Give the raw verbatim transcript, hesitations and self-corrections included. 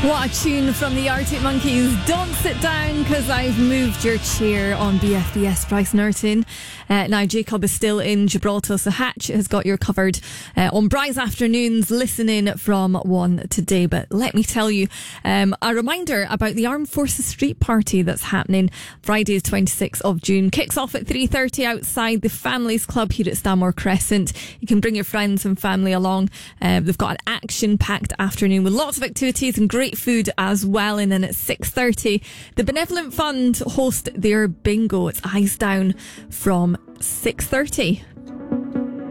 What a tune from the Arctic Monkeys. Don't sit down because I've moved your chair on B F B S Bryce Norton. Uh, now Jacob is still in Gibraltar, so Hatch has got you covered uh, on Bryce Afternoons, listening from one today. But let me tell you, um, a reminder about the Armed Forces Street Party that's happening Friday the twenty-sixth of June. Kicks off at three thirty outside the Families Club here at Stanmore Crescent. You can bring your friends and family along. Uh, they've got an action-packed afternoon with lots of activities and great food as well. And then at six thirty, the Benevolent Fund host their bingo. It's eyes down from six thirty.